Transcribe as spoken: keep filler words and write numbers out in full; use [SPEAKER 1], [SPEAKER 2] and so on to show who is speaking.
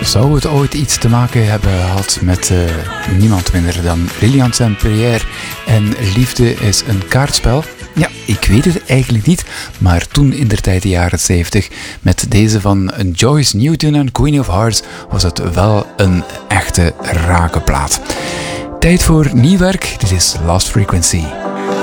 [SPEAKER 1] Zou het ooit iets te maken hebben gehad met uh, niemand minder dan Lilian Saint-Pierre en Liefde is een kaartspel? Ja, ik weet het eigenlijk niet, maar toen in der tijd de jaren zeventig met deze van Joyce Newton en Queen of Hearts was het wel een echte rakeplaat. Tijd voor nieuw werk, dit is Last Frequency.